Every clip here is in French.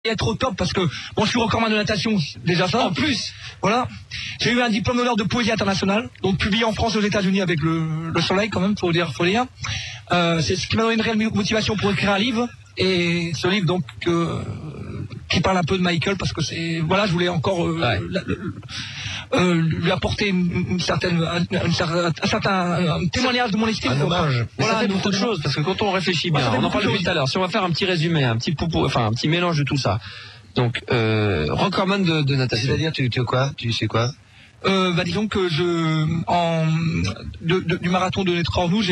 être au top parce que bon, je suis recordman de natation, déjà ça. En plus, voilà, j'ai eu un diplôme d'honneur de poésie internationale, donc publié en France et aux États-Unis avec le Soleil quand même, faut dire. C'est ce qui m'a donné une réelle motivation pour écrire un livre, et ce livre donc qui parle un peu de Michael parce que c'est voilà, je voulais encore lui apporter un certain témoignage de mon estime. Un hommage. Voilà, ça fait beaucoup de choses parce que quand on réfléchit bien, on en parle depuis tout à l'heure. Si on va faire un petit résumé, un petit mélange de tout ça. Donc, recordman de natation. C'est-à-dire, tu sais quoi? Disons que du marathon de Netrornou,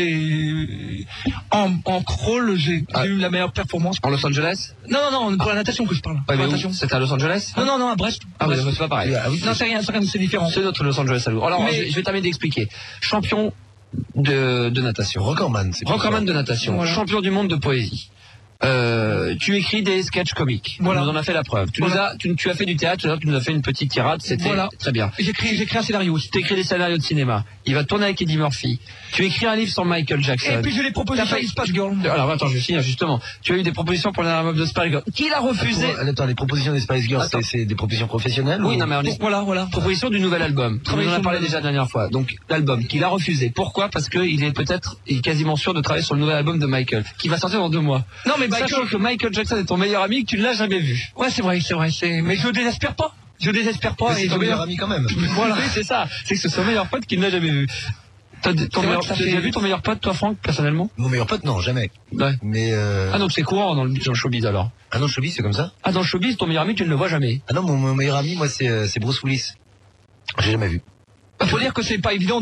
en crawl, j'ai eu la meilleure performance. En Los Angeles? Non, pour la natation que je parle. Ouais, c'était à Los Angeles? Non, à Brest. Ah oui, c'est pas pareil. Non, c'est différent. C'est notre Los Angeles à nous. Alors, je vais terminer d'expliquer. Champion de natation. Recordman de natation. Voilà. Champion du monde de poésie. Tu écris des sketchs comiques. Voilà. Tu nous en as fait la preuve. Tu as fait du théâtre, tu nous as fait une petite tirade, c'était très bien. J'écris un scénario aussi. Tu écris des scénarios de cinéma. Il va tourner avec Eddie Murphy. Tu écris un livre sur Michael Jackson. Et puis j'ai des propositions à Spice Girl. Alors attends, je vais finir justement. Tu as eu des propositions pour l'album de Spice Girl. Qui l'a refusé? Attends, les propositions des Spice Girls, c'est des propositions professionnelles? Oui, non mais voilà. Proposition du nouvel album. On en a parlé déjà la dernière fois. Donc l'album qu'il a refusé. Pourquoi? Parce qu'il est quasiment sûr de travailler sur le nouvel album de Michael, qui va sortir dans 2 mois. Non mais sachant que Michael Jackson est ton meilleur ami, que tu ne l'as jamais vu. Ouais, c'est vrai. Mais je désespère pas. C'est ton meilleur ami quand même. Voilà, oui, c'est ça. C'est que c'est son meilleur pote qu'il n'a jamais vu. T'as déjà vu ton meilleur pote, toi, Franck, personnellement? Mon meilleur pote, non, jamais. Ouais. Mais Ah, donc c'est courant dans le showbiz, alors? Ah non, le showbiz, c'est comme ça? Ah, dans le showbiz, ton meilleur ami, tu ne le vois jamais? Ah non, mon meilleur ami, moi, c'est Bruce Willis. J'ai jamais vu. Il faut dire que c'est pas évident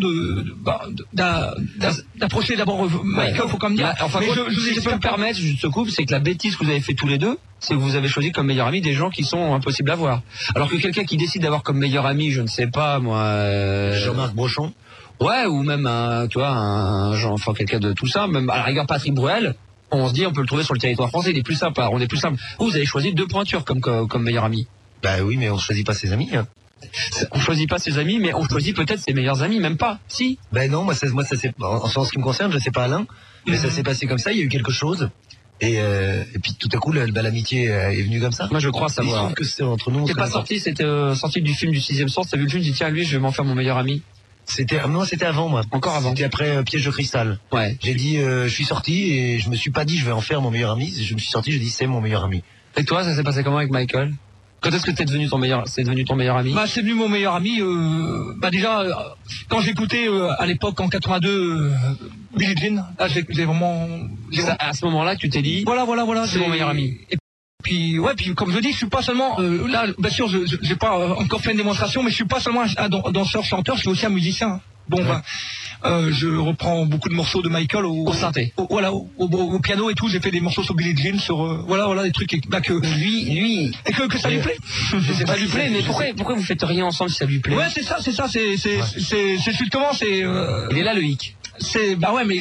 d'approcher d'abord Michael, faut quand même dire. Enfin, si je peux me permettre, je te coupe, c'est que la bêtise que vous avez fait tous les deux, c'est que vous avez choisi comme meilleur ami des gens qui sont impossibles à voir. Alors que quelqu'un qui décide d'avoir comme meilleur ami, je ne sais pas, moi... Jean-Marc Brochon. Ouais, ou même quelqu'un de tout ça, même à la rigueur Patrick Bruel, on se dit on peut le trouver sur le territoire français, il est plus simple. On est plus simple. Vous avez choisi 2 pointures comme meilleur ami. Bah oui, mais on choisit pas ses amis, hein. On choisit pas ses amis, mais on choisit peut-être ses meilleurs amis, même pas. Si. Ben non, moi ça c'est en ce qui me concerne, je sais pas Alain, mais ça s'est passé comme ça. Il y a eu quelque chose, et puis tout à coup l'amitié est venue comme ça. Moi je crois savoir. Il se trouve que c'est entre nous. C'est pas sorti, c'était sorti du film du 6e sens. T'as vu le film, tu dis tiens lui, je vais m'en faire mon meilleur ami. C'était avant moi. Encore avant. C'était après Piège de cristal. Ouais. J'ai dit je suis sorti et je me suis pas dit je vais en faire mon meilleur ami. Je me suis sorti, j'ai dit c'est mon meilleur ami. Et toi, ça s'est passé comment avec Michael? Quand est-ce que c'est devenu ton meilleur ami? C'est devenu mon meilleur ami. Déjà, quand j'écoutais à l'époque en 82 Billie Jean, là j'ai vraiment. À ce moment-là, tu t'es dit. Voilà. C'est mon meilleur ami. Et puis comme je dis, je suis pas seulement là. Bien sûr, j'ai pas encore fait une démonstration, mais je suis pas seulement un danseur-chanteur, je suis aussi un musicien. Bon, je reprends beaucoup de morceaux de Michael au synthé. Au piano et tout. J'ai fait des morceaux sur Billie Jean, sur des trucs que lui et que ça lui plaît. Ça lui plaît, mais pourquoi vous faites rien ensemble si ça lui plaît? Ouais, c'est ça. C'est justement il est là le hic. Mais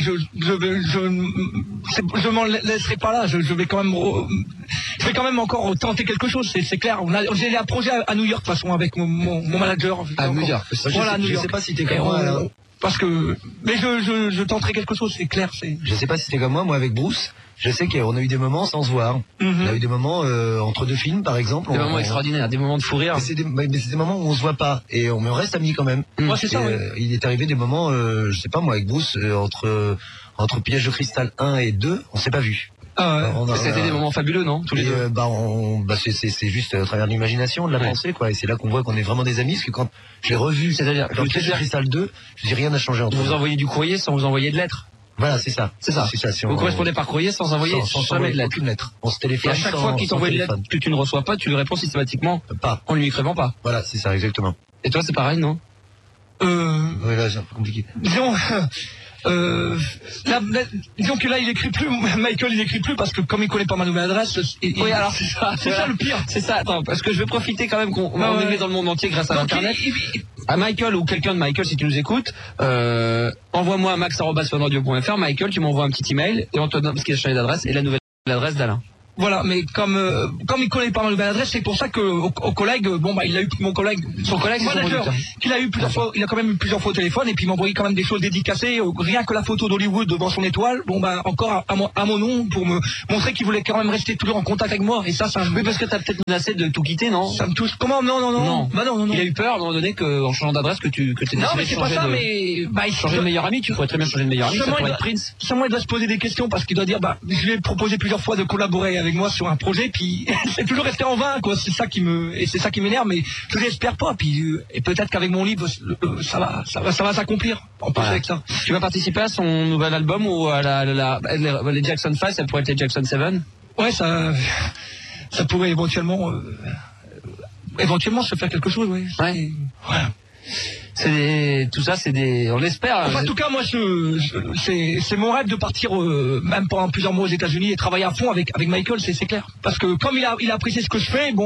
je m'en laisserai pas là. Je vais quand même encore tenter quelque chose. C'est clair. J'ai un projet à New York de toute façon avec mon manager. À New York. Voilà, je sais pas si t'es comme moi. Parce que je tenterai quelque chose, c'est clair. Je sais pas si t'es comme moi avec Bruce. Je sais qu'on a eu des moments sans se voir. On a eu des moments entre 2 films, par exemple. Des moments extraordinaires, des moments de fou rire. Mais c'est des moments où on se voit pas et on reste amis quand même. Ouais, c'est ça. Il est arrivé des moments, je sais pas moi, avec Bruce, entre Piège de cristal 1 et 2, on s'est pas vu. C'était des moments fabuleux, non? Tous les deux. C'est juste à travers l'imagination, de la pensée, quoi. Et c'est là qu'on voit qu'on est vraiment des amis, parce que quand je l'ai revu, c'est-à-dire dans Piège de cristal 2, je dis rien n'a changé entre nous. Vous envoyez du courrier sans vous envoyer de lettres. Voilà, c'est ça. Vous correspondez par courrier sans envoyer jamais de lettres. Aucune lettre. On se téléphone. Et à chaque fois qu'il t'envoie une lettre que tu ne reçois pas, tu lui réponds systématiquement pas. En lui écrivant pas. Voilà, c'est ça, exactement. Et toi, c'est pareil, non? Ouais, là, c'est un peu compliqué. Disons que là il écrit plus, Michael il écrit plus parce que comme il connaît pas ma nouvelle adresse. Oui, alors c'est ça. C'est ça le pire. C'est ça. Attends, parce que je vais profiter quand même qu'on est mis dans le monde entier grâce à l'internet. À Michael ou quelqu'un de Michael, si tu nous écoutes, envoie-moi à max@funradio.fr. Michael, tu m'envoies un petit email et on te donne, parce qu'il a changé d'adresse, et la nouvelle adresse d'Alain. Voilà, mais comme il connaît pas ma nouvelle adresse, c'est pour ça que au collègue, il a eu mon collègue, son collègue manager, qu'il a eu plusieurs fois, il a quand même eu plusieurs fois au téléphone, et puis il m'a envoyé quand même des choses dédicacées, rien que la photo d'Hollywood devant son étoile, encore à mon nom, pour me montrer qu'il voulait quand même rester toujours en contact avec moi, et ça oui, parce que t'as peut-être menacé de tout quitter, non? Ça me touche. Comment? Non. Bah non. Il a eu peur, à un moment donné, qu'en changeant d'adresse, que t'es décidé non, mais c'est pas ça, il changer de meilleur ami, tu pourrais très bien changer de meilleur ami, ça pourrait être Prince. Seulement, il doit se poser des questions, parce qu'il doit dire, je lui ai proposé plusieurs fois de collaborer avec moi sur un projet, puis c'est toujours resté en vain, quoi. C'est ça qui m'énerve, mais je l'espère pas. Puis et peut-être qu'avec mon livre, ça va s'accomplir. En plus avec ça. Tu vas participer à son nouvel album ou à les Jackson 5, ça pourrait être les Jackson 7? Ouais, ça pourrait éventuellement se faire quelque chose, oui. Ouais. Voilà. Tout ça, on l'espère. Enfin, en tout cas, moi, c'est mon rêve de partir, même pendant plusieurs mois aux États-Unis et travailler à fond avec Michael, c'est clair. Parce que comme il a apprécié ce que je fais,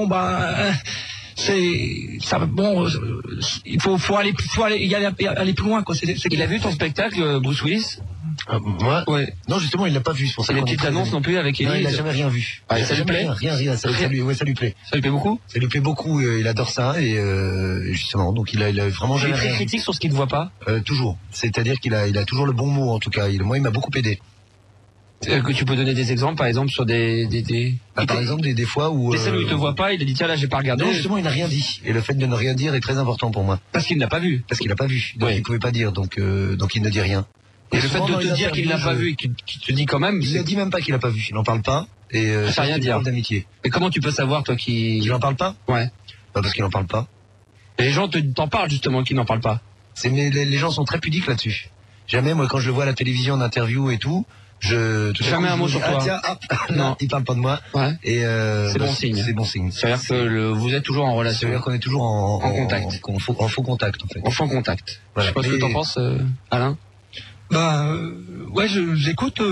il faut aller plus loin, quoi. Il a vu ton spectacle, Bruce Willis? Moi? Ouais. Non, justement, il l'a pas vu. C'est pour ça. Les petites annonces non plus avec Ellie. Non, il a jamais rien vu. Ah, ça lui plaît? Rien. Ça lui plaît. Ça lui plaît beaucoup? Ça lui plaît beaucoup. Il adore ça et justement, donc il a vraiment jamais. Il est très critique sur ce qu'il ne voit pas. Toujours. C'est-à-dire qu'il a toujours le bon mot en tout cas. Moi, il m'a beaucoup aidé. Que tu peux donner des exemples, par exemple, sur par exemple, des fois où... Des scènes où il te voit pas, il a dit, tiens, là, j'ai pas regardé. Non, justement, il n'a rien dit. Et le fait de ne rien dire est très important pour moi. Parce qu'il n'a pas vu. Donc, il pouvait pas dire, donc il ne dit rien. Et le fait de te dire qu'il n'a pas vu et qu'il te dit quand même... Il ne dit même pas qu'il n'a pas vu, il n'en parle pas. Et ça rien dire. D'amitié. Et comment tu peux savoir, toi, qu'il n'en parle pas? Ouais. Parce qu'il n'en parle pas. Et les gens t'en parlent, justement, qu'il n'en parle pas. Mais les gens sont très pudiques là-dessus. Jamais, moi, quand je le vois à la télévision en interview et tout... Jamais un mot sur toi. Tiens, non, il parle pas de moi. Ouais. Et c'est bon signe. C'est bon signe. C'est-à-dire que vous êtes toujours en relation. C'est-à-dire qu'on est toujours en contact. En faux contact, en fait. En faux contact. Voilà. Je sais pas ce que t'en penses, Alain. Ouais, j'écoute.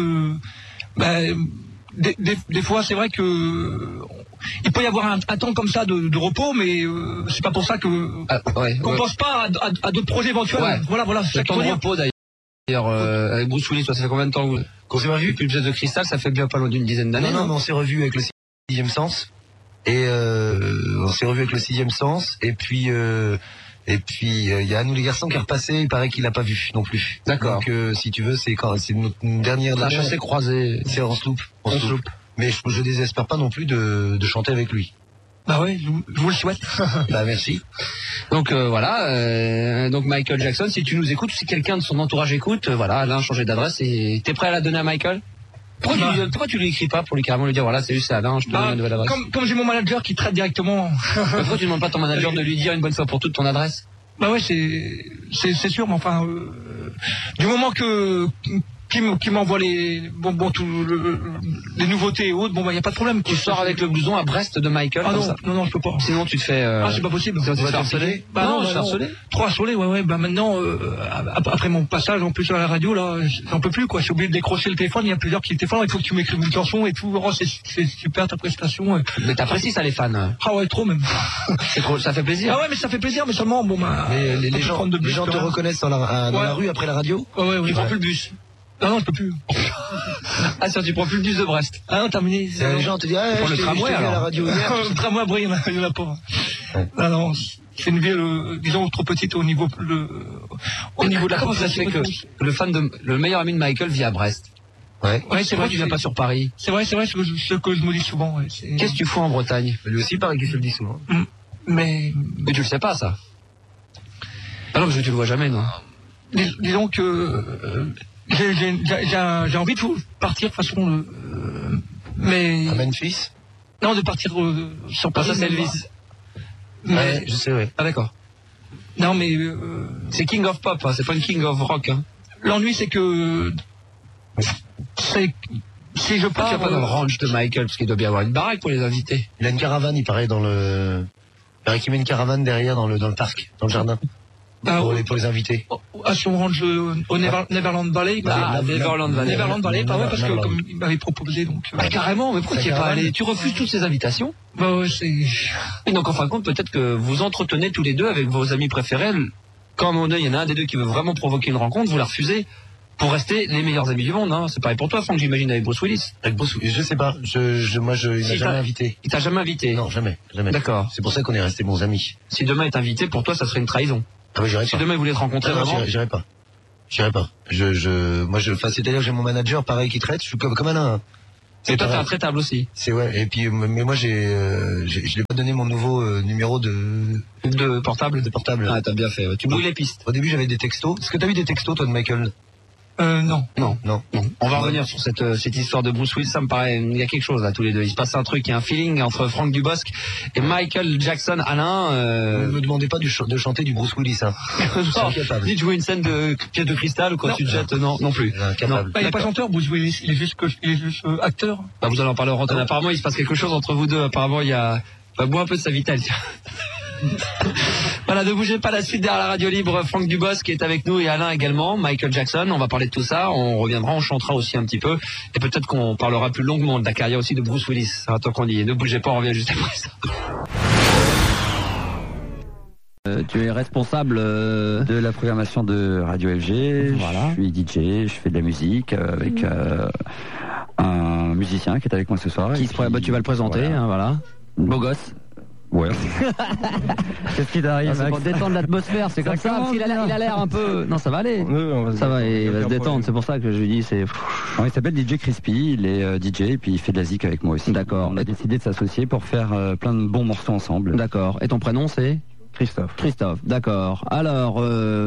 Des fois, c'est vrai que il peut y avoir un temps comme ça de repos, mais c'est pas pour ça qu'on pense pas à d'autres projets éventuels. Ouais. Voilà. C'est temps de repos d'ailleurs. Avec Bruce Willis, ça fait combien de temps qu'on s'est revu? Depuis le Pièce de Cristal, ça fait bien pas loin d'une dizaine d'années. Non, on s'est revu avec le 6e sens. Et on s'est revu avec le 6e sens. Et puis il y a Nous les garçons qui est repassé. Il paraît qu'il l'a pas vu non plus. D'accord. Donc si tu veux, c'est notre dernière. La chassé croisée. C'est en sloop. Mais je désespère pas non plus de chanter avec lui. Bah ouais, je vous le souhaite. Bah merci. Donc voilà, donc Michael Jackson, si tu nous écoutes, si quelqu'un de son entourage écoute, voilà, Alain a changé d'adresse et t'es prêt à la donner à Michael? Pourquoi tu lui écris pas pour lui carrément lui dire voilà, salut, c'est Alain, je te donne ma nouvelle adresse? Comme j'ai mon manager qui traite directement. Pourquoi tu demandes pas à ton manager de lui dire une bonne fois pour toutes ton adresse? Bah ouais, c'est sûr, mais enfin, du moment qui m'envoie les nouveautés et autres, il y a pas de problème. Tu sors avec le blouson à Brest de Michael? Ah non, je peux pas. Sinon tu te fais c'est pas possible. Tu te fais harceler? Non, je suis harcelé. Trop harcelé, ouais. Maintenant, après mon passage en plus à la radio, là, j'en peux plus, quoi. Je suis obligé de décrocher le téléphone. Il y a plusieurs qui téléphonent. Il faut que tu m'écrives une chanson et tout. Oh, c'est super ta prestation. Mais t'apprécies ça, les fans? Ah ouais, trop même. Ça fait plaisir. Ah ouais, mais ça fait plaisir, mais seulement les gens te reconnaissent dans la rue après la radio? Ouais. Tu prends plus le bus? Non, je peux plus. Ah, si tu prends plus le bus de Brest. Ah non, terminé. Les gens te disent, le tramway à la radio hier. Le tramway, après, il y en a pas. Ouais. Non, c'est une ville, disons, trop petite au niveau de la Comment ça se fait que le meilleur ami de Michael vit à Brest? Ouais, c'est vrai, tu viens pas sur Paris. C'est vrai, ce que je me dis souvent. Ouais, qu'est-ce que tu fous en Bretagne? Lui aussi, pareil qu'il se le dit souvent. Mais tu le sais pas, ça? Ah non, parce que tu le vois jamais, non? Disons que j'ai envie de partir de façon mais à Memphis. Non, de partir sur Paris. Ça c'est Elvis. Ouais, je sais, ouais. Ah d'accord. Non mais c'est King of Pop, hein, c'est pas une King of Rock. Hein. L'ennui c'est que si je pars. Tu vas pas dans le ranch de Michael parce qu'il doit bien avoir une baraque pour les invités. Il a une caravane, il paraît dans le. Il paraît qu'il met une caravane derrière dans le parc, dans le jardin. Pour les invités. Si on range au Neverland Valley. Neverland Valley, pas vrai, parce que comme il m'avait proposé, donc. Carrément, mais pourquoi tu es pas allé? Tu refuses toutes ces invitations? Bah ouais, c'est. Et donc en fin de compte, peut-être que vous entretenez tous les deux avec vos amis préférés. Quand à un moment donné, il y en a un des deux qui veut vraiment provoquer une rencontre, vous la refusez. pour rester les meilleurs amis du monde, hein. C'est pareil pour toi, Franck, j'imagine, avec Bruce Willis. Avec Bruce Willis, je sais pas. Il m'a jamais invité. Il t'a jamais invité? Non, jamais. D'accord. C'est pour ça qu'on est restés bons amis. Si demain est invité, pour toi, ça serait une trahison. Ah oui, j'irai pas. Si demain il voulait te rencontrer vraiment. J'irai pas. C'est-à-dire, j'ai mon manager, pareil, qui traite, je suis comme un nain. Et toi, t'es intraitable aussi. C'est ouais. Et puis, mais moi, je l'ai pas donné mon nouveau numéro de portable. Ah, t'as bien fait. Ouais. Tu brouilles les pistes. Au début, j'avais des textos. Est-ce que t'as eu des textos, toi, de Michael? Non. On va revenir sur cette histoire de Bruce Willis. Ça me paraît, il y a quelque chose là tous les deux. Il se passe un truc, il y a un feeling entre Franck Dubosc et Michael Jackson. Alain, ne me demandez pas de chanter du Bruce Willis, hein. Dis de jouer une scène de pièce de cristal ou quoi? Tu te jettes? Non plus. Incapable. Il n'est pas chanteur, Bruce Willis. Il est juste acteur. Bah, vous allez en parler en antenne. Apparemment, il se passe quelque chose entre vous deux. Apparemment, il y a. Bah, bois un peu de sa vitale. Voilà, ne bougez pas, la suite derrière la radio libre. Franck Dubosc qui est avec nous et Alain également, Michael Jackson, on va parler de tout ça, on reviendra, on chantera aussi un petit peu et peut-être qu'on parlera plus longuement de la carrière aussi de Bruce Willis. Tant qu'on y est, ne bougez pas, on revient juste après ça. Tu es responsable de la programmation de Radio FG. Voilà. Je suis DJ, je fais de la musique avec un musicien qui est avec moi ce soir. Tu vas le présenter, voilà. Beau gosse. Ouais. Qu'est-ce qui t'arrive, Max? C'est pour détendre l'atmosphère, c'est comme ça. Parce qu'il a l'air un peu. Non, ça va aller. Ça va, il va se détendre. C'est pour ça que je lui dis, c'est. Non, il s'appelle DJ Crispy. Il est DJ et puis il fait de la zik avec moi aussi. D'accord. On a décidé de s'associer pour faire plein de bons morceaux ensemble. D'accord. Et ton prénom c'est? Christophe. D'accord. Alors.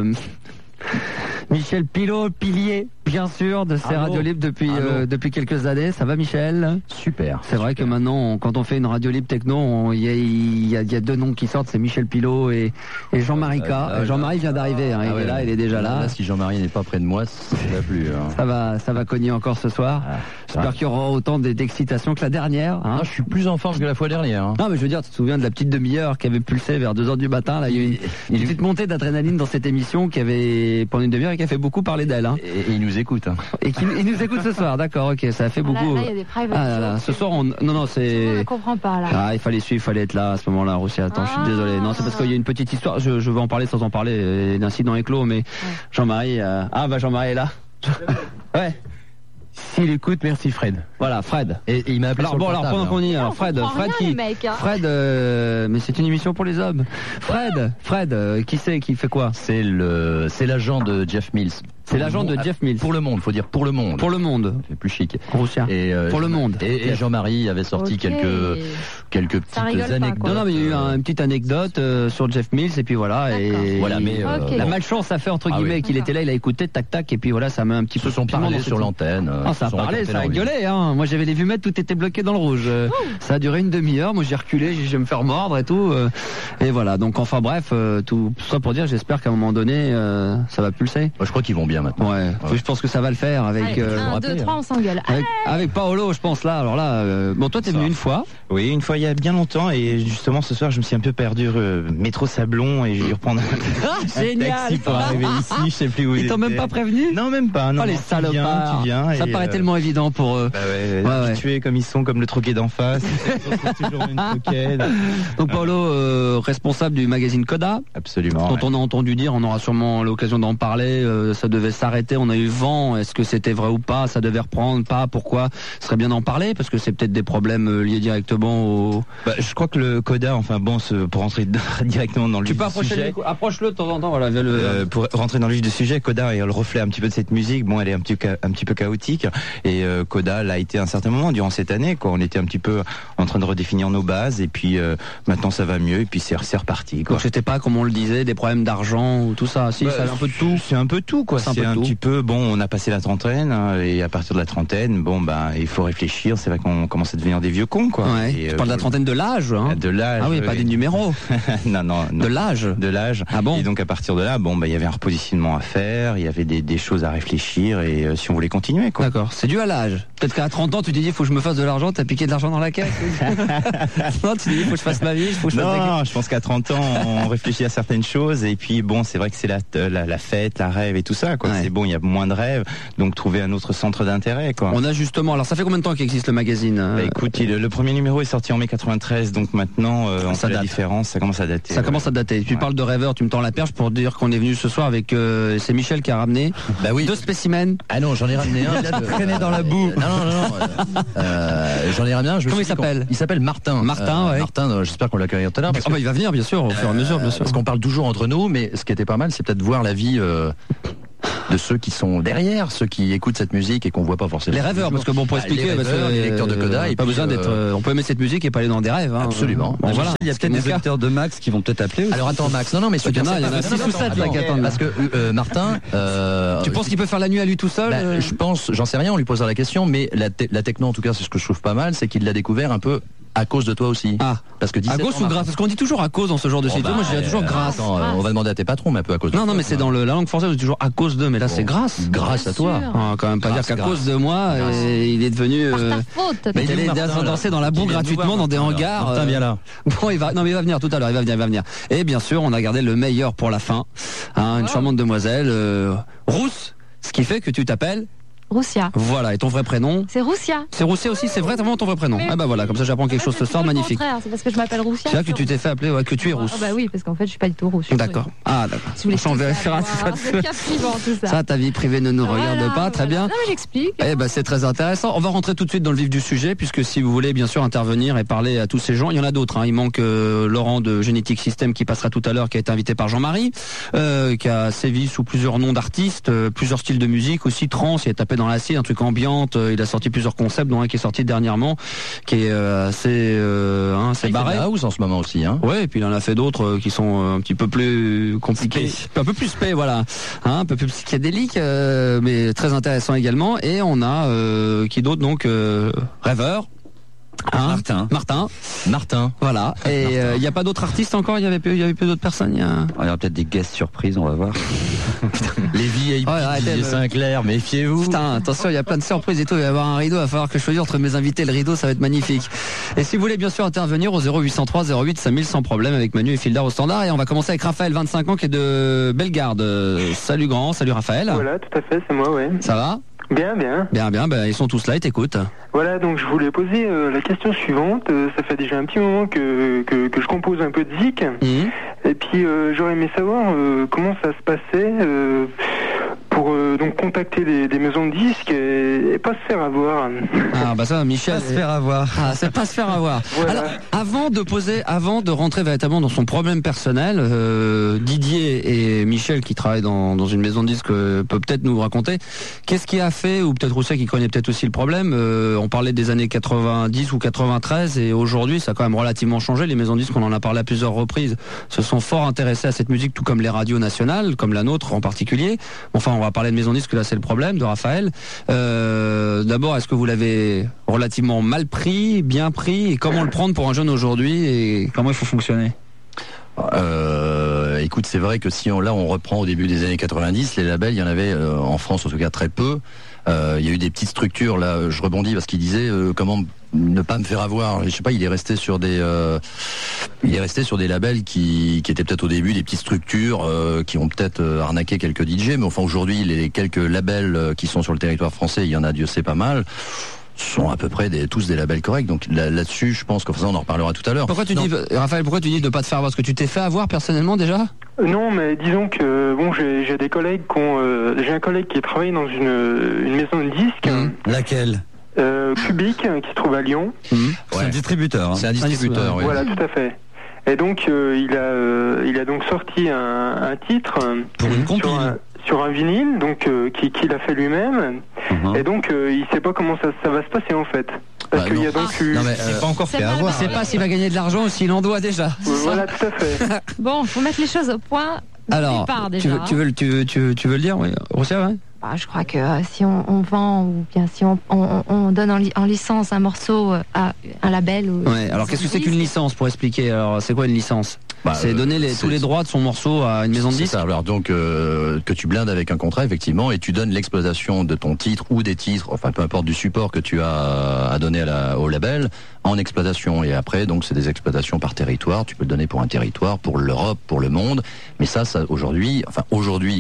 Michel Pilier, bien sûr, de ces radios libres depuis quelques années. Ça va, Michel? Super. C'est vrai que maintenant, quand on fait une radio libre techno, il y a deux noms qui sortent, c'est Michel Pilot et Jean-Marie K. Jean-Marie vient d'arriver, hein, il est déjà là. Si Jean-Marie n'est pas près de moi, ça va plus. Hein. Ça va cogner encore ce soir. J'espère qu'il y aura autant d'excitation que la dernière. Hein. Non, je suis plus en forme que la fois dernière. Hein. Non, mais je veux dire, tu te souviens de la petite demi-heure qui avait pulsé vers 2h du matin. Là, il y a eu une petite montée d'adrénaline dans cette émission qui avait, pendant une demi-heure, et qui a fait beaucoup parler d'elle. Hein. Et il nous écoute. Hein. Et il nous écoute ce soir, d'accord, ok, ça a fait beaucoup. Là, il y a des private là, ce soir, non, c'est. On ne comprend pas, là. Ah, il fallait suivre, il fallait être là à ce moment-là, Roussia. Attends, je suis désolé. Non, c'est parce qu'il y a une petite histoire, je vais en parler sans en parler, d'incident éclos, mais Jean-Marie, Jean-Marie est là. Ouais. S'il écoute, merci Fred. Voilà, Fred. Et il m'a appelé. Alors pendant qu'on y est, alors Fred qui, Fred, mais c'est une émission pour les hommes. Fred, qui c'est qui fait quoi? C'est l'agent de Jeff Mills. C'est l'agent de Jeff Mills. Pour le monde, faut dire pour le monde. Pour le monde. C'est plus chic. Roussia. Pour le monde. Et Jean-Marie avait sorti quelques petites anecdotes. Non, mais il y a eu une petite anecdote sur Jeff Mills et puis voilà. Et voilà, mais la malchance a fait entre guillemets qu'il était là, il a écouté tac et puis voilà, ça m'a un petit peu. Ils se sont parlé sur l'antenne. Ça a parlé, ça a gueulé. Hein. Moi j'avais les vumettes, tout était bloqué dans le rouge. Ça a duré une demi-heure. Moi j'ai reculé, je vais me faire mordre et tout. Et voilà. Donc enfin bref, tout ça pour dire, j'espère qu'à un moment donné, ça va pulser. Moi je crois qu'ils vont bien maintenant. Ouais. Je pense que ça va le faire avec. 1, 2, 3, on s'engueule. Avec Paolo, je pense là. Alors là, bon, toi t'es venu une fois. Oui, une fois il y a bien longtemps et justement ce soir je me suis un peu perdu métro Sablon et j'ai dû reprendre un taxi pour arriver ici. Je sais plus où. Ils t'ont même pas prévenu? Non, même pas. Non, les salopards. Tu viens. Ça paraît tellement évident pour eux. Bah ouais. Habitués comme ils sont, comme le troquet d'en face. Toujours une troquette. Donc Paolo, responsable du magazine Coda. Absolument. Dont on a entendu dire, on aura sûrement l'occasion d'en parler. Ça devait s'arrêter. On a eu vent. Est-ce que c'était vrai ou pas? Ça devait reprendre. Pas. Pourquoi? Ce serait bien d'en parler parce que c'est peut-être des problèmes liés directement au. Bah, je crois que le Coda, enfin bon, pour rentrer directement dans le vif du sujet. Approche-le de temps en temps. Voilà. Pour rentrer dans le vif du sujet, Coda est le reflet un petit peu de cette musique. Bon, elle est un petit peu chaotique et Coda l'a été à un certain moment durant cette année. Quoi. On était un petit peu en train de redéfinir nos bases et puis maintenant ça va mieux et puis c'est reparti. Quoi. Donc c'était pas comme on le disait des problèmes d'argent ou tout ça. Si, c'est un peu de tout. C'est un peu tout quoi. C'est un petit peu bon. On a passé la trentaine et à partir de la trentaine, bon il faut réfléchir. C'est vrai qu'on commence à devenir des vieux cons quoi. Ouais. Tu parles de la trentaine de l'âge. Hein. De l'âge. Ah oui, pas des numéros. non. De l'âge. De l'âge. Ah bon. Et donc à partir de là, il y avait un repositionnement à faire. Il y avait des choses à réfléchir et si on voulait continuer quoi. D'accord. C'est dû à l'âge. Peut-être qu'à 30 ans tu t'es dit faut que je me fasse de l'argent. T'as piqué de l'argent dans la caisse. Non, tu t'es dit faut que je fasse ma vie. Non, je pense qu'à 30 ans on réfléchit à certaines choses et puis bon c'est vrai que c'est la fête, la rêve et tout ça quoi. Ouais. C'est bon, il y a moins de rêves, donc trouver un autre centre d'intérêt, quoi. On a justement, alors ça fait combien de temps qu'existe le magazine? Écoute, le premier numéro est sorti en mai 93, donc maintenant, on fait la différence, ça commence à dater. Ça commence à dater. Tu parles de rêveurs, tu me tends la perche pour dire qu'on est venu ce soir avec, c'est Michel qui a ramené 2 spécimens. Ah non, j'en ai ramené un. Il a traîné dans la boue. Non. J'en ai ramené un. Comment il s'appelle? Il s'appelle Martin. Martin, Martin, j'espère qu'on l'accueillera tout à l'heure. Il va venir, bien sûr, au fur et à mesure, bien sûr. Parce qu'on parle toujours entre nous, mais ce qui était pas mal, c'est peut-être voir la vie de ceux qui sont derrière, ceux qui écoutent cette musique et qu'on voit pas forcément. Les rêveurs, parce que bon, pour expliquer, les rêveurs, les lecteurs de Coda, pas besoin d'être. On peut aimer cette musique et pas aller dans des rêves. Absolument. Bon, voilà. Il y a peut-être des auditeurs de Max qui vont peut-être appeler aussi. Alors attends, Max. Non, mais il y en a 6 ou 7 là qui attendent. Parce que Martin. Tu penses qu'il peut faire la nuit à lui tout seul? Je pense, j'en sais rien, on lui posera la question, mais la techno, en tout cas, c'est ce que je trouve pas mal, c'est qu'il l'a découvert un peu à cause de toi aussi. Parce que à cause ou grâce? Parce qu'on dit toujours à cause dans ce genre de site. Moi, je dis toujours grâce. On va demander à tes patrons, mais un peu à cause de toi. Non, mais c'est dans la langue française, on dit toujours à cause de, mais là, c'est grâce. Grâce à toi. Quand même pas dire qu'à cause de moi, il est devenu. Mais il est danser dans la boue gratuitement dans des hangars. Martin, viens là. Bon, il va venir tout à l'heure, il va venir. Et bien sûr, on a gardé le meilleur pour la fin. Une charmante demoiselle, Rousse, ce qui fait que tu t'appelles Roussia. Voilà, et ton vrai prénom? C'est Roussia. C'est Roussia aussi, c'est vraiment ton vrai prénom. Ah bah voilà, comme ça j'apprends quelque chose ce soir, magnifique. C'est parce que je m'appelle Roussia. C'est là que tu t'es fait appeler, que tu es rousse. Bah oui, parce qu'en fait je suis pas du tout rousse. D'accord. D'accord. On vérifiera tout ça. Ça, ta vie privée ne nous regarde pas, très bien. Non mais j'explique. Eh ben c'est très intéressant. On va rentrer tout de suite dans le vif du sujet, puisque si vous voulez bien sûr intervenir et parler à tous ces gens, il y en a d'autres. Il manque Laurent de Genetic System qui passera tout à l'heure, qui a été invité par Jean-Marie, qui a sévi sous plusieurs noms d'artistes, plusieurs styles de musique, aussi trance, il a tapé dans l'acier, un truc ambiant. Il a sorti plusieurs concepts, dont un qui est sorti dernièrement, qui est assez barré. Il house en ce moment aussi. Ouais, et puis il en a fait d'autres qui sont un petit peu plus compliqués, un peu plus spé, voilà, un peu plus psychédélique, mais très intéressant également. Et on a qui d'autre donc Rêveur. Martin. Voilà. Et il n'y a pas d'autres artistes encore? Il y avait peu d'autres personnes. Il y aura peut-être des guests surprises, on va voir. Les VIP, les Sinclair, méfiez-vous. Putain, attention, il y a plein de surprises et tout. Il va y avoir un rideau. Il va falloir que je choisisse entre mes invités. Le rideau, ça va être magnifique. Et si vous voulez bien sûr intervenir au 0803 08 5000 sans problème avec Manu et Fildar au standard. Et on va commencer avec Raphaël, 25 ans, qui est de Bellegarde. Salut grand, salut Raphaël. Voilà, tout à fait, c'est moi, ouais. Ça va? Bien. Ils sont tous là, ils t'écoutent. Voilà, donc je voulais poser la question suivante. Ça fait déjà un petit moment que je compose un peu de zik. Et puis j'aurais aimé savoir comment ça se passait pour donc contacter des maisons de disques et pas se faire avoir. Ah bah ça, Michel. Pas se faire avoir. Ah, c'est pas se faire avoir. Voilà. Alors, avant de rentrer véritablement dans son problème personnel, Didier et Michel qui travaillent dans une maison de disques peut peut-être nous raconter qu'est-ce qui a fait, ou peut-être Rousset qui connaît peut-être aussi le problème. On parlait des années 90 ou 93 et aujourd'hui ça a quand même relativement changé. Les maisons de disques, on en a parlé à plusieurs reprises, se sont fort intéressés à cette musique, tout comme les radios nationales, comme la nôtre en particulier. Enfin, on va parler de maison de disques, là c'est le problème de Raphaël. D'abord, est-ce que vous l'avez relativement mal pris, bien pris, et comment le prendre pour un jeune aujourd'hui et comment il faut fonctionner? Écoute, c'est vrai que si on reprend au début des années 90, les labels, il y en avait en France en tout cas très peu. Il y a eu des petites structures, là je rebondis parce qu'il disait comment ne pas me faire avoir. Je sais pas, il est resté sur des labels qui étaient peut-être au début des petites structures qui ont peut-être arnaqué quelques DJ, mais enfin aujourd'hui les quelques labels qui sont sur le territoire français, il y en a Dieu sait pas mal, sont à peu près tous des labels corrects. Donc là-dessus, je pense que ça on en reparlera tout à l'heure. Raphaël, pourquoi tu dis de pas te faire avoir? Parce que tu t'es fait avoir personnellement déjà? Non, mais disons que bon, j'ai des collègues j'ai un collègue qui travaille dans une maison de disques. Laquelle? Cubic, qui se trouve à Lyon. C'est un distributeur. C'est un distributeur, oui. Voilà, tout à fait. Et donc il a donc sorti un titre pour une compile sur un vinyle, donc qu'il a fait lui-même. Et donc il sait pas comment ça va se passer en fait. Parce qu'il y a donc eu... Non mais c'est pas encore fait avoir. Il sait pas s'il va gagner de l'argent ou s'il en doit déjà. Voilà, tout à fait. Bon, faut mettre les choses au point. Alors, départ, déjà, tu veux le dire, oui, Roussia, ouais. Je crois que si on vend ou bien si on donne en licence un morceau à un label. Ouais. Alors qu'est-ce que c'est qu'une licence pour expliquer? Alors c'est quoi une licence? C'est donner tous les droits de son morceau à une maison de disques. C'est ça. Alors donc que tu blindes avec un contrat effectivement et tu donnes l'exploitation de ton titre ou des titres, enfin peu importe du support que tu as à donner au label en exploitation. Et après donc c'est des exploitations par territoire. Tu peux le donner pour un territoire, pour l'Europe, pour le monde. Mais ça aujourd'hui.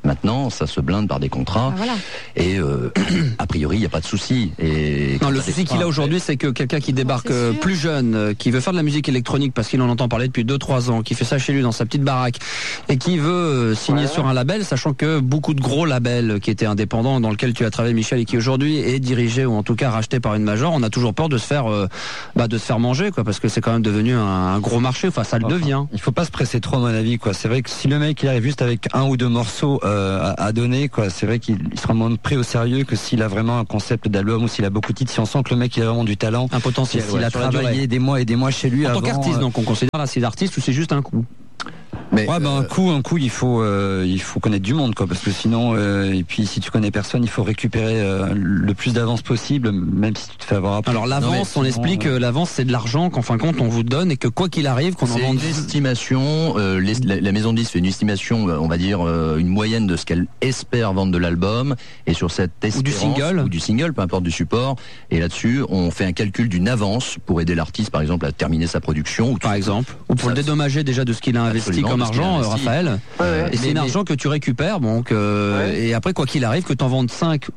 Maintenant, ça se blinde par des contrats. Et a priori, il n'y a pas de souci. Et non, le souci qu'il a aujourd'hui, c'est que quelqu'un qui débarque plus jeune, qui veut faire de la musique électronique parce qu'il en entend parler depuis 2-3 ans, qui fait ça chez lui dans sa petite baraque et qui veut signer sur un label, sachant que beaucoup de gros labels qui étaient indépendants, dans lequel tu as travaillé, Michel, et qui aujourd'hui est dirigé ou en tout cas racheté par une major, on a toujours peur de se faire manger, quoi, parce que c'est quand même devenu un gros marché. Enfin, ça le devient. Il faut pas se presser trop, à mon avis, quoi. C'est vrai que si le mec il arrive juste avec 1 ou 2 morceaux à donner, quoi, c'est vrai qu'il sera moins pris au sérieux que s'il a vraiment un concept d'album ou s'il a beaucoup de titres. Si on sent que le mec il a vraiment du talent, un potentiel, s'il a travaillé des mois et des mois chez lui. En tant qu'artiste, donc on considère là c'est l'artiste ou c'est juste un coup. Mais un coup, il faut connaître du monde, quoi, parce que sinon, et puis si tu connais personne, il faut récupérer le plus d'avance possible, même si tu te fais avoir après. Alors l'avance, on explique que l'avance c'est de l'argent qu'en fin de compte on vous donne et que quoi qu'il arrive, qu'on en vende. C'est une estimation. La maison de disques fait une estimation, on va dire une moyenne de ce qu'elle espère vendre de l'album, et sur cette espérance ou du single, peu importe du support. Et là-dessus, on fait un calcul d'une avance pour aider l'artiste, par exemple, à terminer sa production, ou pour le dédommager déjà de ce qu'il a investi comme argent, Raphaël. Et c'est un argent que tu récupères, donc et après quoi qu'il arrive, que t'en vendes 5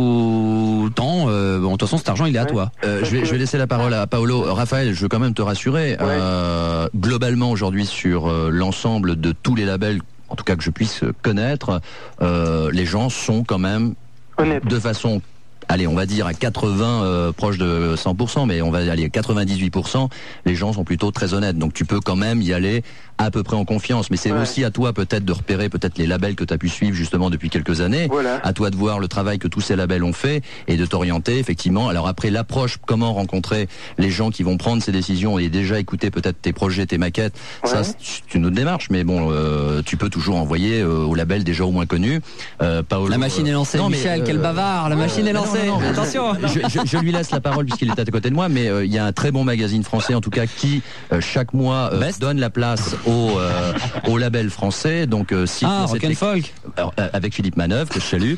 ou tant, de toute façon cet argent il est à toi. Je vais laisser la parole à Paolo. Raphaël, je veux quand même te rassurer. Globalement aujourd'hui sur l'ensemble de tous les labels, en tout cas que je puisse connaître, les gens sont quand même de façon, allez, on va dire à 80, proche de 100%, mais on va aller à 98%, les gens sont plutôt très honnêtes. Donc tu peux quand même y aller à peu près en confiance. Mais c'est aussi à toi peut-être de repérer peut-être les labels que tu as pu suivre justement depuis quelques années. À toi de voir le travail que tous ces labels ont fait et de t'orienter effectivement. Alors après l'approche, comment rencontrer les gens qui vont prendre ces décisions et déjà écouter peut-être tes projets, tes maquettes, ça c'est une autre démarche. Mais bon, tu peux toujours envoyer au label déjà au moins connu. Paolo, la machine est lancée. Michel, quel bavard. La machine est lancée. Attention. Je lui laisse la parole puisqu'il est à côté de moi, mais il y a un très bon magazine français en tout cas qui chaque mois donne la place au label français. Donc Rock and Folk avec Philippe Manœuvre que je salue.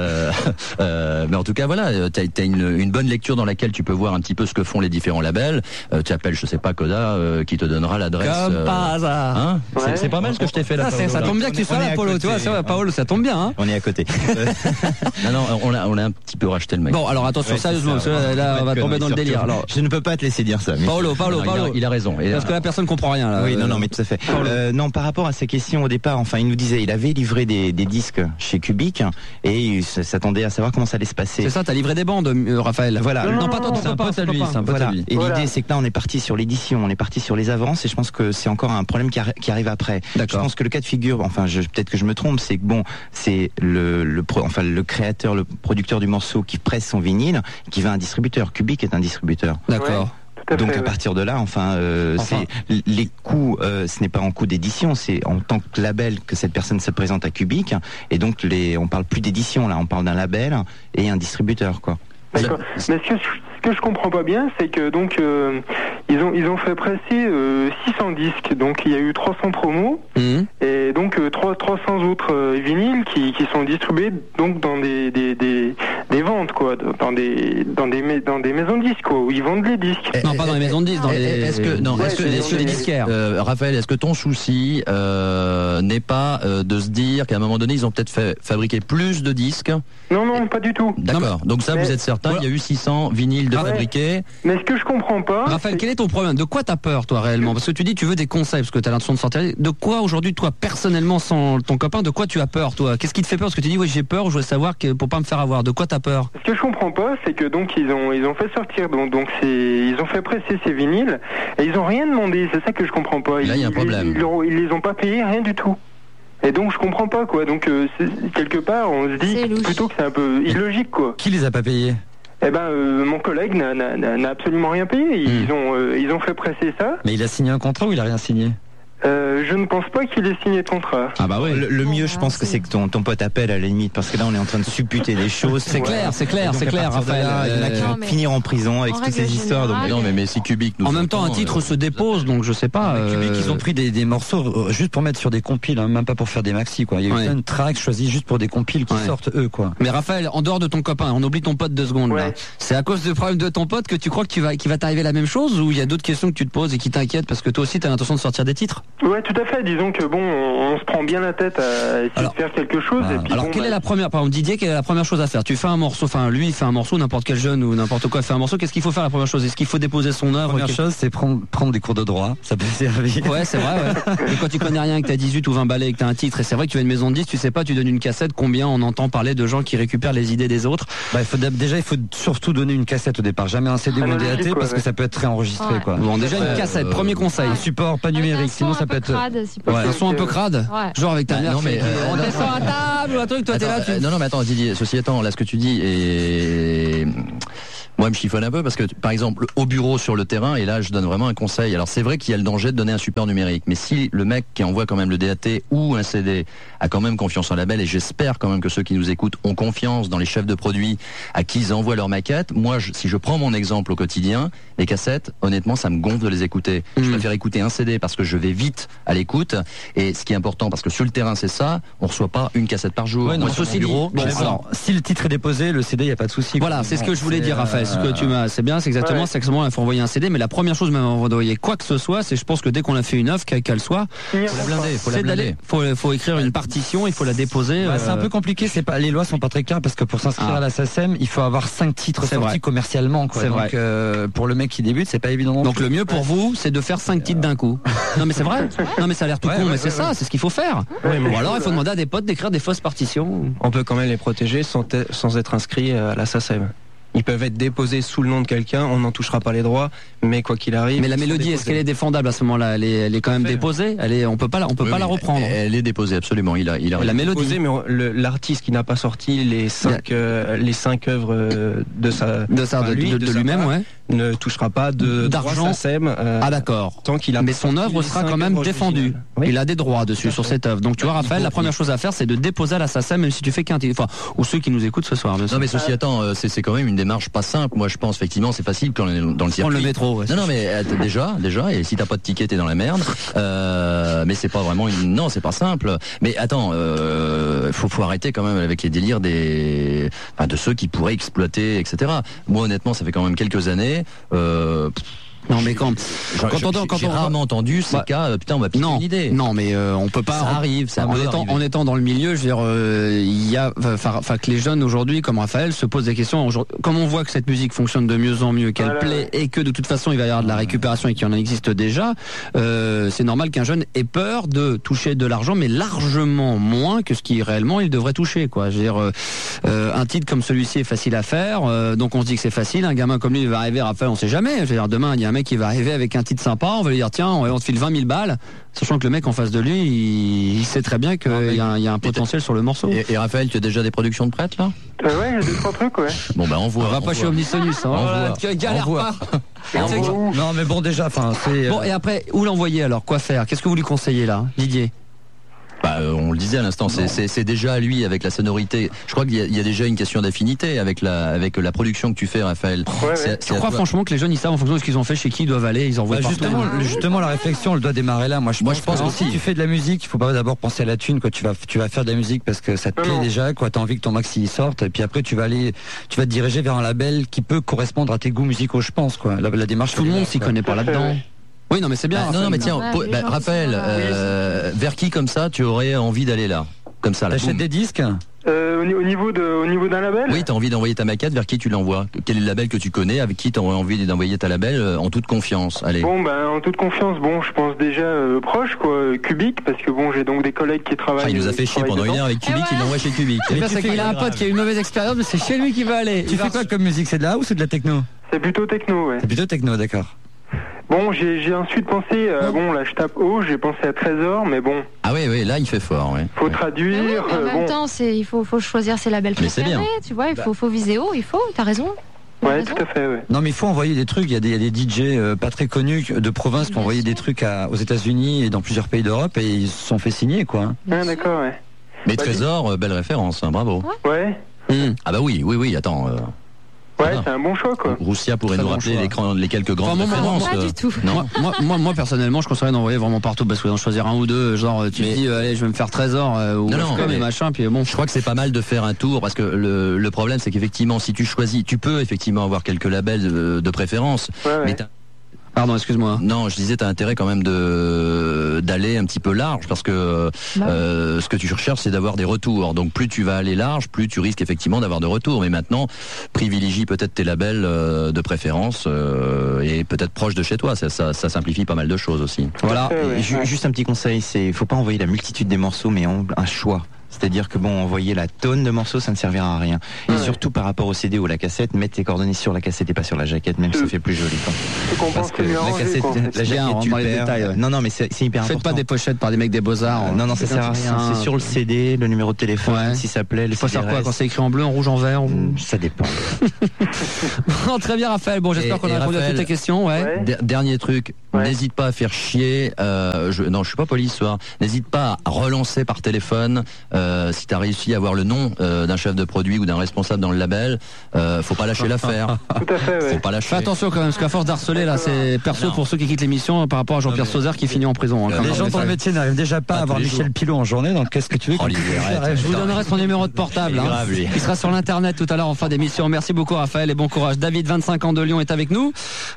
Mais en tout cas voilà, t'as une bonne lecture dans laquelle tu peux voir un petit peu ce que font les différents labels. Tu appelles je sais pas Coda qui te donnera l'adresse. Comme par hasard. Hein c'est pas mal ce que je t'ai fait là. Ça tombe bien que tu sois là, Paolo. Tu vois, c'est vrai, Paolo, ça tombe bien. Hein. On est à côté. Non, on a un petit peu racheté le mec. Bon, alors attention, sérieusement, là on va tomber dans le délire. Alors, je ne peux pas te laisser dire ça. Paolo, il a raison. Parce que la personne comprend rien là. Oui, non, mais tout à fait. Non, par rapport à sa question au départ, enfin, il nous disait, il avait livré des disques chez Cubic et il s'attendait à savoir comment ça allait se passer. C'est ça, t'as livré des bandes, Raphaël. Voilà. Non, pas toi, c'est un pote à lui. Et l'idée, c'est que là, on est parti sur l'édition, on est parti sur les avances, et je pense que c'est encore un problème qui arrive après. Je pense que le cas de figure, enfin, peut-être que je me trompe, c'est que bon, c'est le créateur, le producteur du morceau qui presse son vinyle, qui va à un distributeur. Cubic est un distributeur. D'accord. Donc à partir de là, c'est les coûts, ce n'est pas en coût d'édition, c'est en tant que label que cette personne se présente à Cubic, et donc on parle plus d'édition là, on parle d'un label et un distributeur, quoi. D'accord. Mais ce que je comprends pas bien, c'est que donc ils ont fait presser 600 disques, donc il y a eu 300 promos et donc 300 autres vinyles qui sont distribués donc dans des ventes, quoi, dans des maisons de disques, quoi, où ils vendent les disques. Non, pas dans les maisons de disques, dans les disquaires. Raphaël, est-ce que ton souci n'est pas de se dire qu'à un moment donné ils ont peut-être fait fabriquer plus de disques? Non, pas du tout. D'accord. Donc ça, vous êtes certain, il y a eu 600 vinyles de fabriqués. Mais ce que je comprends pas, Raphaël, quel est ton problème? De quoi t'as peur, toi, réellement? Parce que tu dis tu veux des conseils, parce que t'as l'intention de sortir. De quoi aujourd'hui, toi, personnellement, sans ton copain, de quoi tu as peur, toi? Qu'est-ce qui te fait peur? Parce que tu dis oui, j'ai peur, je veux savoir pour pas me faire avoir. De quoi t'as peur? Ce que je comprends pas, c'est que donc ils ont fait sortir, ils ont fait presser ces vinyles et ils ont rien demandé. C'est ça que je comprends pas. Là, il y a un problème. Ils les ont pas payés, rien du tout. Et donc je comprends pas, quoi. Donc quelque part, on se dit plutôt que c'est un peu illogique, quoi. Qui les a pas payés? Eh ben, mon collègue n'a absolument rien payé. Ils ont fait presser ça. Mais il a signé un contrat ou il a rien signé? Je ne pense pas qu'il ait signé de contrat. Ah bah oui. Le mieux, je pense que c'est que ton pote appelle à la limite, parce que là on est en train de supputer des choses. C'est clair, Raphaël. Il y en a qui vont finir en prison avec toutes ces histoires. Donc... Non, mais si Cubic nous en même temps, un titre se dépose, donc je sais pas. Cubic, ils ont pris des morceaux juste pour mettre sur des compiles, hein, même pas pour faire des maxi, quoi. Il y a eu plein de tracks choisis juste pour des compiles qui sortent eux, quoi. Mais Raphaël, en dehors de ton copain, on oublie ton pote 2 secondes là. C'est à cause du problème de ton pote que tu crois qu'il va t'arriver la même chose, ou il y a d'autres questions que tu te poses et qui t'inquiètent parce que toi aussi t'as l'intention de sortir des titres? Ouais, tout à fait. Disons que bon, on se prend bien la tête à essayer de faire quelque chose. Et puis, quelle est la première, par exemple, Didier, quelle est la première chose à faire? Tu fais un morceau, enfin, lui, il fait un morceau, n'importe quel jeune ou n'importe quoi fait un morceau. Qu'est-ce qu'il faut faire la première chose? Est-ce qu'il faut déposer son œuvre? La première chose, c'est prendre des cours de droit. Ça peut servir. Ouais, c'est vrai, ouais. Et quand tu connais rien, que t'as 18 ou 20 ballets et que t'as un titre, et c'est vrai que tu as une maison de 10, tu sais pas, tu donnes une cassette, combien on entend parler de gens qui récupèrent les idées des autres? Il faut surtout donner une cassette au départ. Jamais un CD ou un DAT parce que ça peut être réenregistré, quoi. Bon, déjà une cassette, premier conseil. Un support, pas numérique, sinon ça peut être. Un son un peu crade, genre avec ta mère. Non mais on descend à table ou un truc, toi t'es là. Non mais attends Didier, ceci étant, là ce que tu dis et moi je me chiffonne un peu parce que par exemple au bureau sur le terrain, et là je donne vraiment un conseil. Alors c'est vrai qu'il y a le danger de donner un support numérique, mais si le mec qui envoie quand même le DAT ou un CD a quand même confiance en label, et j'espère quand même que ceux qui nous écoutent ont confiance dans les chefs de produits à qui ils envoient leur maquette. Moi si je prends mon exemple au quotidien, les cassettes, honnêtement ça me gonfle de les écouter. Je préfère écouter un CD parce que je vais vite à l'écoute, et ce qui est important parce que sur le terrain c'est ça, on reçoit pas une cassette par jour. Ouais, non, sur mon bureau. Bon, alors, si le titre est déposé, le CD, il y a pas de souci. Voilà, c'est ce que je voulais dire, Raphaël. Ce que tu m'as, c'est bien, c'est exactement, c'est exactement, il faut envoyer un CD, mais la première chose même avant d'envoyer quoi que ce soit, c'est, je pense que dès qu'on a fait une œuvre, quelle qu'elle soit, faut la blinder. Faut écrire une partition, il faut la déposer. C'est un peu compliqué, les lois sont pas très claires parce que pour s'inscrire à la SACEM, il faut avoir 5 titres sortis commercialement, quoi. C'est vrai. Donc, pour le mec qui débute, c'est pas évident. Donc le mieux pour vous, c'est de faire 5 titres d'un coup. Non mais c'est vrai. Non mais ça a l'air tout con, mais c'est ça, c'est ce qu'il faut faire. Ou alors il faut demander à des potes d'écrire des fausses partitions. On peut quand même les protéger sans être inscrit à la SACEM. Ils peuvent être déposés sous le nom de quelqu'un, on n'en touchera pas les droits, mais quoi qu'il arrive. Mais la mélodie, est-ce qu'elle est défendable à ce moment-là? Elle est quand même déposée. On peut pas la reprendre. Elle est déposée absolument. Il a la mélodie. Déposée, mais l'artiste qui n'a pas sorti les 5 œuvres de lui-même, ouais, ne touchera pas d'argent SACEM. D'accord. Tant qu'il a. Mais son œuvre sera quand même défendue. Oui. Il a des droits dessus sur cette œuvre. Donc tu vois, Raphaël, la première chose à faire, c'est de déposer à la SACEM, même si tu fais qu'un titre. Enfin, ou ceux qui nous écoutent ce soir. Non mais ceci attends, c'est quand même une démarche pas simple. Moi je pense effectivement c'est facile quand on est dans le circuit. Prendre le métro. Ouais, non mais déjà et si t'as pas de ticket t'es dans la merde. Mais c'est pas vraiment non c'est pas simple. Mais attends, faut arrêter quand même avec les délires de ceux qui pourraient exploiter etc. Moi honnêtement ça fait quand même quelques années. Non mais quand j'ai rarement entendu ces cas, putain on m'a piqué une idée. Non mais on peut pas. Ça arrive, en étant dans le milieu, je veux dire, il y a, enfin que les jeunes aujourd'hui, comme Raphaël, se posent des questions. Comme on voit que cette musique fonctionne de mieux en mieux, qu'elle plaît et que de toute façon il va y avoir de la récupération et qu'il y en existe déjà, c'est normal qu'un jeune ait peur de toucher de l'argent, mais largement moins que ce qui réellement il devrait toucher, quoi. Je veux dire, un titre comme celui-ci est facile à faire, donc on se dit que c'est facile. Un gamin comme lui il va arriver, Raphaël, on sait jamais. Je veux dire, demain il y a un mec qui va arriver avec un titre sympa, on va lui dire tiens on te file 20 000 balles, sachant que le mec en face de lui il sait très bien qu'il y a un potentiel sur le morceau. Et Raphaël, tu as déjà des productions de prêtes là? Ouais, j'ai 2-3 trucs, ouais. Bon on voit. On va pas chez Omnisonus, hein. Tu galères pas. Non mais bon déjà, c'est. Bon et après où l'envoyer alors? Quoi faire? Qu'est-ce que vous lui conseillez là, Didier? On le disait à l'instant, c'est déjà lui avec la sonorité. Je crois qu'il y a déjà une question d'affinité avec la production que tu fais, Raphaël. Je crois franchement que les jeunes ils savent en fonction de ce qu'ils ont fait, chez qui ils doivent aller, ils envoient partout. Justement la réflexion elle doit démarrer là. Moi je pense que si tu fais de la musique, il faut pas d'abord penser à la thune, quoi. Tu vas faire de la musique parce que ça te plaît déjà, quoi. T'as envie que ton maxi sorte, et puis après tu vas te diriger vers un label qui peut correspondre à tes goûts musicaux, je pense, quoi. La démarche. Tout le monde s'y connaît pas là-dedans. Oui, non, mais c'est bien. Non, mais tiens, Raphaël, vers qui comme ça tu aurais envie d'aller là, comme ça? T'achètes des disques? Au niveau d'un label? Oui, t'as envie d'envoyer ta maquette, vers qui tu l'envoies? Quel est le label que tu connais, avec qui t'aurais envie d'envoyer ta label en toute confiance? Allez. Bon, en toute confiance, je pense déjà proche, quoi, Cubic, parce que j'ai donc des collègues qui travaillent. Il nous a fait chier pendant une heure avec Cubic, il l'envoie chez Cubic. C'est qu'il a un pote qui a une mauvaise expérience, mais c'est chez lui qu'il va aller. Tu fais quoi comme musique? C'est de la house ou c'est de la techno? C'est plutôt techno, ouais. C'est plutôt techno, d'accord. Bon, j'ai ensuite pensé, là je tape haut, j'ai pensé à Trésor, mais bon. Ah oui, là il fait fort, ouais. Faut traduire. Mais en même temps, il faut choisir ses labels préférés, tu vois, il faut viser haut, t'as raison. Ouais, tout à fait, ouais. Non, mais il faut envoyer des trucs. Il y a des DJ pas très connus de province qui ont envoyé des trucs aux États-Unis et dans plusieurs pays d'Europe et ils se sont fait signer, quoi. Ah, d'accord, ouais. Mais Trésor, belle référence, hein, bravo. Ouais. Ah bah oui, attends. Ouais, c'est un bon choix, quoi. Roussia pourrait nous rappeler les quelques grandes références. Pas du tout. Non. moi personnellement, je conseillerais d'envoyer vraiment partout, parce que d'en choisir un ou deux, genre tu te dis allez, je vais me faire Trésor ou comme et machin, puis bon. Je crois que c'est pas mal de faire un tour, parce que le problème c'est qu'effectivement si tu choisis, tu peux effectivement avoir quelques labels de préférence, mais Pardon, excuse-moi. Non, je disais, t'as intérêt quand même d'aller un petit peu large, parce que ce que tu recherches, c'est d'avoir des retours. Donc plus tu vas aller large, plus tu risques effectivement d'avoir de retours. Mais maintenant, privilégie peut-être tes labels de préférence et peut-être proche de chez toi. Ça simplifie pas mal de choses aussi. Voilà. Juste un petit conseil, il faut pas envoyer la multitude des morceaux, mais un choix. C'est-à-dire que envoyer la tonne de morceaux, ça ne servira à rien. Et surtout par rapport au CD ou la cassette, mettre tes coordonnées sur la cassette et pas sur la jaquette, même si ça fait plus joli. Parce que la cassette, la jaquette, tu perds. Non, mais c'est hyper important. Faites pas des pochettes par des mecs des Beaux-Arts. Non, ça sert à rien. C'est sur le CD, le numéro de téléphone, si ça plaît. Il faut faire quoi quand c'est écrit en bleu, en rouge, en vert Ça dépend. Bon, très bien, Raphaël. Bon, j'espère qu'on a répondu à toutes tes questions. Dernier truc, n'hésite pas à faire chier. Non, je suis pas poli ce soir. N'hésite pas à relancer par téléphone. Si tu as réussi à avoir le nom d'un chef de produit ou d'un responsable dans le label, faut pas lâcher l'affaire. Tout à fait, Faut pas lâcher. Fais attention quand même, parce qu'à force d'harceler, là, c'est perso pour ceux qui quittent l'émission par rapport à Jean-Pierre Sauzard qui finit en prison. Les gens dans le métier n'arrivent déjà pas à avoir Michel Pilot en journée, donc qu'est-ce que tu veux je vous donnerai son numéro de portable. Il sera sur l'internet tout à l'heure en fin d'émission. Merci beaucoup, Raphaël, et bon courage. David, 25 ans de Lyon, est avec nous.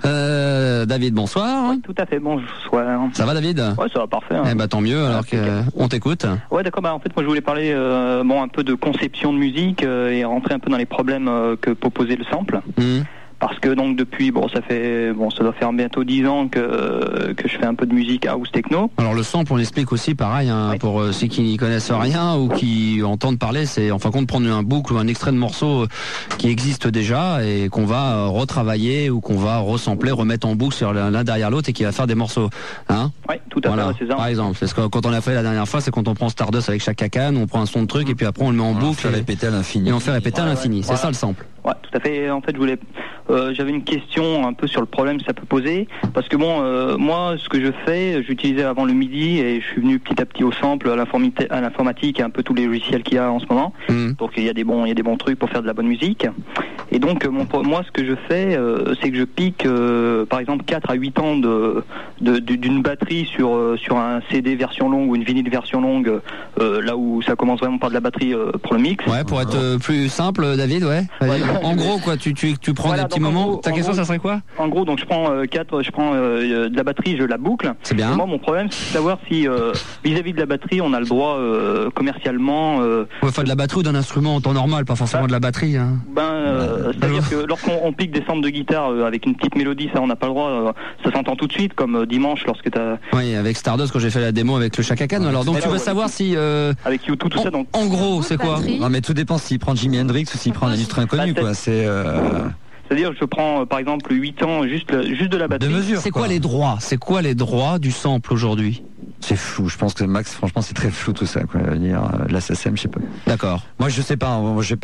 David, bonsoir. Oui, tout à fait, bonsoir. Ça va, David? Ouais, ça va parfait. Eh ben, tant mieux, alors qu'on t'écoute. Ouais, d'accord, en fait, moi je voulais parler un peu de conception de musique et rentrer un peu dans les problèmes que peut poser le sample. Parce que donc depuis, ça doit faire bientôt 10 ans que je fais un peu de musique house techno. Alors le sample, on explique aussi pareil, pour ceux qui n'y connaissent rien ou qui entendent parler, c'est en fin de compte prendre un boucle ou un extrait de morceau qui existe déjà et qu'on va retravailler ou qu'on va resampler, remettre en boucle sur l'un derrière l'autre et qui va faire des morceaux. Oui, tout à fait, c'est ça. Par exemple, c'est ce que quand on a fait la dernière fois, c'est quand on prend Stardust avec Chaka Khan, on prend un son de truc et puis après on le met en boucle. On fait répéter à l'infini. Et on fait répéter à l'infini. C'est ça le sample. Ouais, tout à fait. En fait, j'avais une question un peu sur le problème que ça peut poser, parce que moi, ce que je fais, j'utilisais avant le MIDI et je suis venu petit à petit au sample, à l'informatique et un peu tous les logiciels qu'il y a en ce moment. Donc il y a des bons trucs pour faire de la bonne musique. Et donc moi, ce que je fais, c'est que je pique, par exemple, 4 à 8 ans d'une batterie sur un CD version longue ou une vinyle version longue, là où ça commence vraiment par de la batterie pour le mix. Ouais, pour être plus simple, David, En gros, quoi, tu prends des petits moments. Ta question, ça serait quoi? En gros, donc je prends de la batterie, je la boucle. C'est bien. Et moi, mon problème, c'est de savoir si vis-à-vis de la batterie, on a le droit commercialement. De la batterie ou d'un instrument en temps normal, pas forcément de la batterie. C'est-à-dire que lorsqu'on pique des samples de guitare avec une petite mélodie, ça, on n'a pas le droit. Ça s'entend tout de suite, comme dimanche lorsque t'as. Oui, avec Stardust quand j'ai fait la démo avec le Chaka Khan. Alors donc tu veux savoir si. Avec YouTube, tout ça. Donc. En gros, c'est quoi? Non, mais tout dépend s'il prend Jimi Hendrix ou s'il prend un illustre inconnu, quoi. C'est-à-dire que je prends par exemple 8 ans juste de la batterie. De mesure. C'est quoi les droits? C'est quoi les droits du sample aujourd'hui? C'est flou, je pense que Max, franchement, c'est très flou tout ça, quoi. La SACEM, je sais pas. D'accord. Moi, je sais pas, je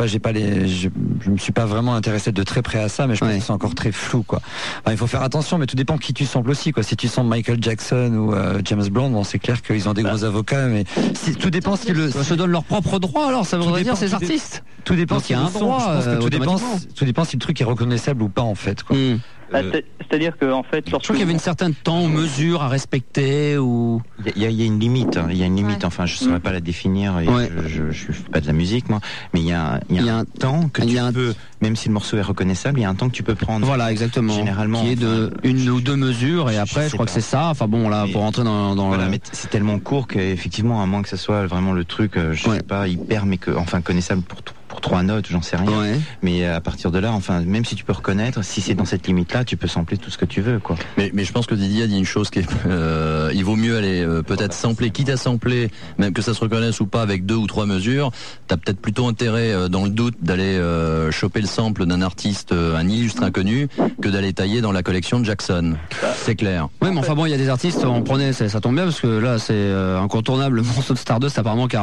me suis pas vraiment intéressé de très près à ça, mais je pense que c'est encore très flou, quoi. Enfin, il faut faire attention, mais tout dépend qui tu samples aussi, quoi. Si tu samples Michael Jackson ou James Brown, c'est clair qu'ils ont des gros avocats, mais tout dépend si ça se donne leurs propres droits, alors ça veut dire ces artistes. Tout dépend s'il y a un droit. Je pense que tout dépend si le truc est reconnaissable ou pas, en fait, quoi. C'est-à-dire que en fait, je trouve qu'il y avait une certaine temps, mesure à respecter ou. Il y a une limite. Il y a une limite. Enfin, je saurais pas la définir. Et je fais pas de la musique, moi. Mais il y a un temps que tu peux, même si le morceau est reconnaissable, il y a un temps que tu peux prendre. Voilà, exactement. Généralement, qui est de une ou deux mesures. Et après, je crois que c'est ça. Enfin bon, là, pour rentrer dans. Voilà, mais c'est tellement court qu'effectivement, à moins que ça soit vraiment le truc, je sais pas, hyper, mais connaissable pour 3 notes, j'en sais rien. Mais à partir de là, enfin, même si tu peux reconnaître, si c'est dans cette limite-là, tu peux sampler tout ce que tu veux, quoi. Mais je pense que Didier a dit une chose qui est, il vaut mieux aller peut-être sampler, quitte à sampler, même que ça se reconnaisse ou pas avec 2 ou 3 mesures. T'as peut-être plutôt intérêt, dans le doute, d'aller choper le sample d'un artiste, un illustre inconnu, que d'aller tailler dans la collection de Jackson. C'est clair. Oui, mais enfin bon, il y a des artistes, on prenait, ça tombe bien parce que là, c'est incontournable. Le morceau de Stardust, apparemment, qui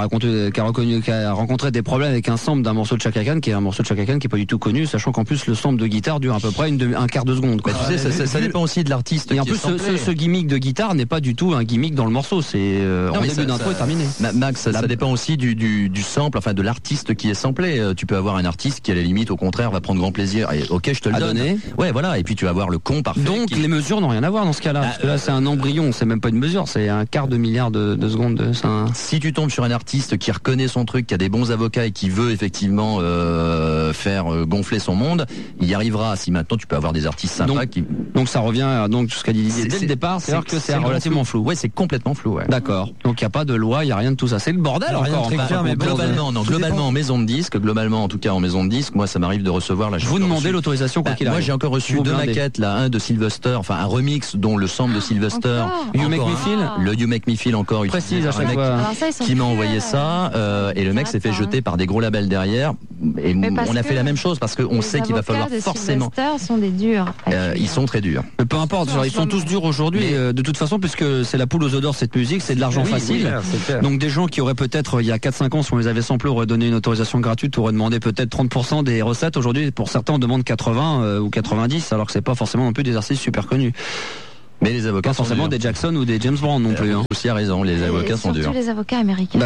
a rencontré des problèmes avec un sample d'un morceau de Chaka Khan, qui est un morceau de Chaka Khan qui est pas du tout connu, sachant qu'en plus le sample de guitare dure à peu près un quart de seconde, quoi. Tu sais, ça dépend aussi de l'artiste. Et en plus, ce gimmick de guitare n'est pas du tout un gimmick dans le morceau, c'est en début d'intro et terminé. Max, ça dépend aussi du sample, enfin de l'artiste qui est samplé. Tu peux avoir un artiste qui à la limite, au contraire, va prendre grand plaisir. Et, ok, je te le donne. Ouais, voilà. Et puis tu vas avoir le con parfait. Donc les mesures n'ont rien à voir dans ce cas-là. Parce que là, c'est un embryon, c'est même pas une mesure, c'est un quart de milliard de secondes. Si tu tombes sur un artiste qui reconnaît son truc, qui a des bons avocats et qui veut effectivement effectivement faire gonfler son monde. Il y arrivera si maintenant tu peux avoir des artistes sympas donc ça revient à donc ce qu'a dit Didier dès le départ, c'est-à-dire que c'est relativement flou. Ouais, c'est complètement flou. Ouais. D'accord. Donc il n'y a pas de loi, il n'y a rien de tout ça. C'est le bordel encore. Mais globalement en maison de disque, en tout cas en maison de disque, moi ça m'arrive de recevoir là. Vous demandez l'autorisation quoi qu'il arrive. Moi j'ai encore reçu 2 maquettes là, un de Sylvester, enfin un remix dont le sample de Sylvester. You Make Me Feel. Le You Make Me Feel encore. Précise à chaque fois. Qui m'a envoyé ça et le mec s'est fait jeter par des gros labels derrière. Et on a fait la même chose parce qu'on sait qu'il va falloir forcément. Les Sylvester sont des durs. Ils sont très durs. Mais peu importe, ils sont tous durs aujourd'hui. De toute façon, puisque c'est la poule aux œufs d'or cette musique, c'est de l'argent facile. Donc des gens qui auraient peut-être il y a 4-5 ans, si on les avait samplés, auraient donné une autorisation gratuite, auraient demandé peut-être 30% des recettes. Aujourd'hui, pour certains, on demande 80 ou 90, alors que c'est pas forcément non plus des artistes super connus. Mais les avocats pas forcément des Jackson ou des James Brown non plus. Aussi a raison, les avocats sont durs. Surtout les avocats américains.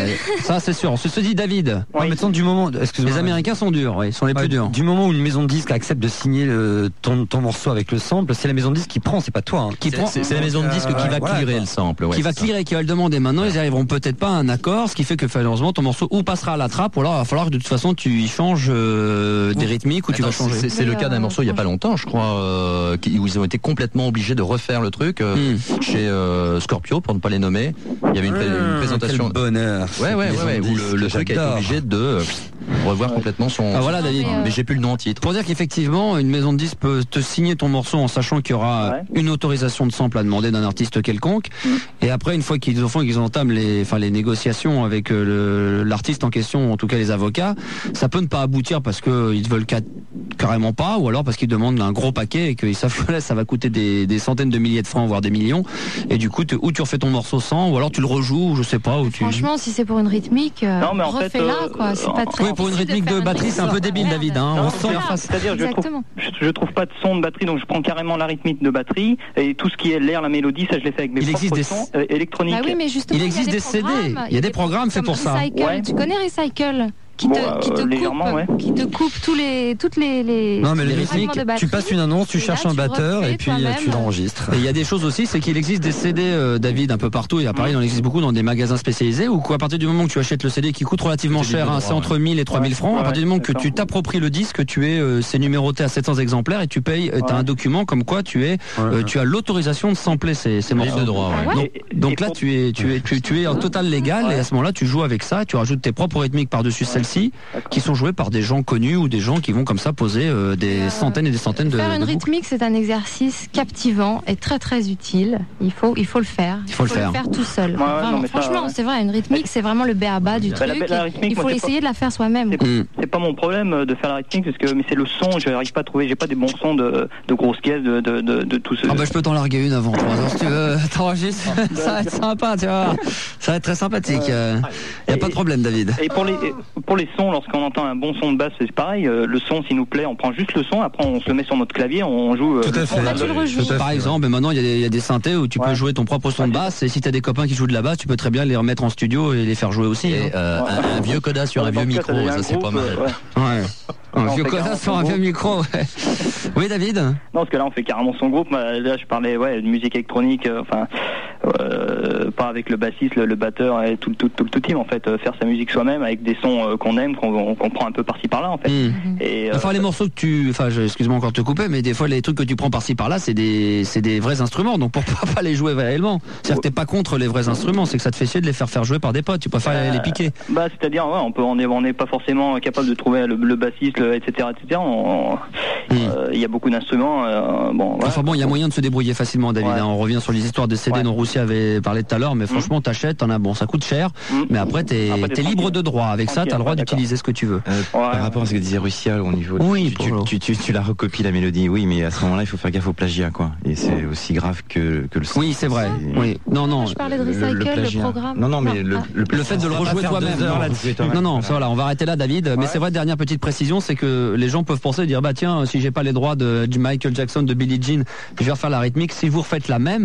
Ça c'est sûr. Se dit David. Oui. Maintenant du moment, les Américains sont durs, ils sont les plus durs. Du moment où une maison de disque accepte de signer ton morceau avec le sample, c'est la maison de disque qui prend, c'est pas toi. C'est la maison de disque qui va clearer le sample. Qui va clearer, qui va le demander. Maintenant, ils arriveront peut-être pas à un accord, ce qui fait que malheureusement ton morceau ou passera à la trappe, ou alors il va falloir que de toute façon tu y changes des rythmiques ou tu vas changer. C'est le cas d'un morceau il y a pas longtemps, je crois, où ils ont été complètement obligés de refaire le truc. Chez Scorpio, pour ne pas les nommer, il y avait une présentation. Quel bonheur. Ouais, où le truc a été obligé de revoir complètement son. Ah voilà, David. Mais j'ai plus le nom en titre. Pour dire qu'effectivement, une maison de disques peut te signer ton morceau en sachant qu'il y aura une autorisation de sample à demander d'un artiste quelconque. Et après, une fois qu'ils entament les négociations avec l'artiste en question, en tout cas les avocats, ça peut ne pas aboutir parce que ils veulent carrément pas, ou alors parce qu'ils demandent un gros paquet et qu'ils savent que là, ça va coûter des centaines de milliers de francs, voire des millions. Et du coup, ou tu refais ton morceau sans, ou alors tu le rejoues, je sais pas. Franchement, si c'est pour une rythmique, refais-la, quoi. C'est pas très. Oui, pour une rythmique de batterie, c'est un peu débile, David. On sent la face. C'est-à-dire, je trouve pas de son de batterie, donc je prends carrément la rythmique de batterie et tout ce qui est l'air, la mélodie, ça je l'ai fait avec mes propres sons électroniques. Bah oui, mais justement, il existe des CD. Il y a des programmes faits pour ça. Tu connais Recycle? Qui te coupe toutes les non mais les rythmiques, tu passes une annonce, tu cherches un batteur et puis tu l'enregistres. Et il y a des choses aussi, c'est qu'il existe des CD David un peu partout, et à Paris il en existe beaucoup dans des magasins spécialisés où à partir du moment que tu achètes le CD qui coûte relativement cher, c'est entre 1000 et 3000 francs, à partir du moment que tu t'appropries le disque, c'est numéroté à 700 exemplaires et tu payes, t'as un document comme quoi tu as l'autorisation de sampler ces morceaux de droit. Donc là tu es en total légal et à ce moment-là tu joues avec ça, tu rajoutes tes propres rythmiques par-dessus celles-ci qui sont jouées par des gens connus ou des gens qui vont comme ça poser des centaines et des centaines de faire une rythmique, c'est un exercice captivant et très très utile. Il faut le faire. Il faut le faire tout seul. Franchement, c'est vrai, une rythmique, c'est vraiment le b.a.-ba du truc. Il faut essayer de la faire soi-même. C'est pas mon problème de faire la rythmique mais c'est le son. Je n'arrive pas à trouver. J'ai pas des bons sons de grosses caisses de tout ce. Ah bah je peux t'en larguer une avant 3 heures si tu veux. T'enregistres. Ça va être sympa, tu vois. Ça va être très sympathique. Y a pas de problème, David. Et pour les sons, lorsqu'on entend un bon son de basse, c'est pareil. Le son, s'il nous plaît, on prend juste le son. Après, on se le met sur notre clavier, on joue. Tout à fait. Par exemple, maintenant, il y a des synthés où tu peux jouer ton propre son de basse. Et si t'as des copains qui jouent de la basse, tu peux très bien les remettre en studio et les faire jouer aussi. Et un vieux coda sur un vieux micro, ça c'est pas mal. Un vieux coda sur un vieux micro. Oui, David. Non, parce que là, on fait carrément son groupe. Là, je parlais de musique électronique. Pas avec le bassiste, le batteur et tout le team en fait, faire sa musique soi-même avec des sons qu'on aime, qu'on prend un peu par-ci par-là en fait. Et les morceaux que excuse-moi encore de te couper, mais des fois les trucs que tu prends par-ci par-là, c'est des vrais instruments, donc pourquoi pas les jouer réellement? C'est-à-dire que t'es pas contre les vrais instruments, c'est que ça te fait chier de les faire jouer par des potes, tu préfères les piquer. C'est-à-dire on n'est pas forcément capable de trouver le bassiste, etc. Il y a beaucoup d'instruments. Il y a moyen de se débrouiller facilement, David. On revient sur les histoires de CD dont Roussi avait parlé tout à l'heure, mais franchement t'achètes, ça coûte cher, mais après t'es libre de droit. Avec ça, t'as le droit d'utiliser ce que tu veux. Par rapport à ce que disait Russia au niveau, tu la recopies la mélodie, oui, mais à ce moment-là il faut faire gaffe au plagiat, quoi. Et c'est aussi grave que le son. Oui, c'est vrai. Oui. Non. Je parlais de Recycle, le programme. Non, mais le fait de le rejouer toi-même. Non, voilà, on va arrêter là, David. Mais c'est vrai, dernière petite précision, c'est que les gens peuvent penser dire tiens, si j'ai pas les droits de Michael Jackson, de Billie Jean, je vais refaire la rythmique. Si vous refaites la même,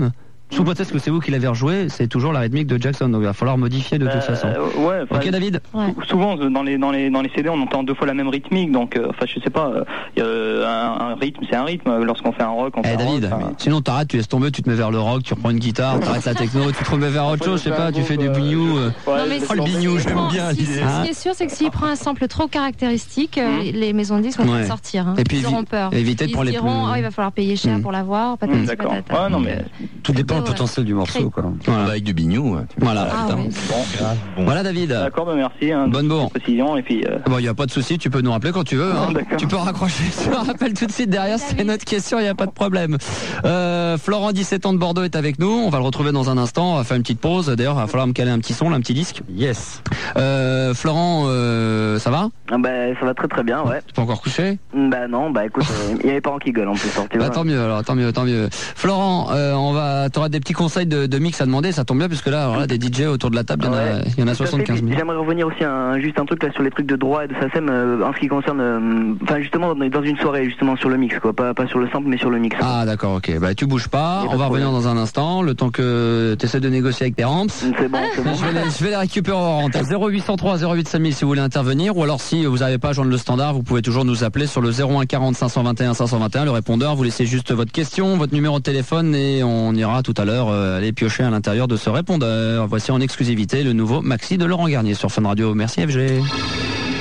Sous prétexte que c'est vous qui l'avez rejoué, c'est toujours la rythmique de Jackson, donc il va falloir modifier de toute façon. Ouais. Ok, David. Souvent dans les CD, on entend 2 fois la même rythmique, donc je sais pas. Un rythme, c'est un rythme. Lorsqu'on fait un rock, on fait un David, rock. sinon t'arrêtes, tu laisses tomber, tu te mets vers le rock, tu reprends une guitare, t'arrêtes la techno, tu te remets vers autre chose, je sais pas, tu fais du bignou. Le bignou, j'aime bien. Ce qui est sûr, c'est que s'il prend un sample trop caractéristique, les maisons de disques vont pas sortir. Et puis ils auront peur. Éviter de prendre les plus. Il va falloir payer cher pour l'avoir. D'accord. Ouais, non mais tout dépend du potentiel du morceau, quoi. Avec du bignou. Voilà. Voilà, David. D'accord, merci. Bonne précision et puis. Bon, il y a pas de souci, tu peux nous rappeler quand tu veux. Tu peux raccrocher. Je te rappelle tout de suite derrière, c'est notre question, il y a pas de problème. Florent, 17 ans de Bordeaux, est avec nous. On va le retrouver dans un instant. On va faire une petite pause. D'ailleurs, il va falloir me caler un petit son, un petit disque. Yes. Florent, ça va? Ça va très très bien, ouais. Tu pas encore couché? Non, écoute, il y a les parents qui gueulent en plus. Tant mieux alors, tant mieux. Florent, t'auras des petits conseils de mix à demander, ça tombe bien puisque là, des DJ autour de la table, il y en a 75 000. J'aimerais revenir aussi juste un truc là sur les trucs de droit et de SACEM en ce qui concerne, justement dans une soirée justement sur le mix, quoi, pas sur le sample mais sur le mix. Ah d'accord, ok. Tu bouges pas, on va revenir dans un instant, le temps que tu essaies de négocier avec tes ramps. C'est bon. Je vais les récupérer en rente. 0803 08 5000 si vous voulez intervenir, ou alors si vous n'avez pas à joindre le standard, vous pouvez toujours nous appeler sur le 01 40 521 521, le répondeur, vous laissez juste votre question, votre numéro de téléphone et on ira tout à l'heure aller piocher à l'intérieur de ce répondeur. Voici en exclusivité le nouveau maxi de Laurent Garnier sur Fun Radio. Merci FG.